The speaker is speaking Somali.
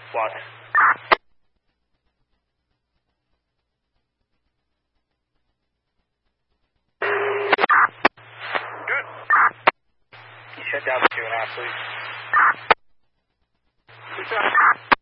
What? Good. You shut down for 2.5, please. Good job.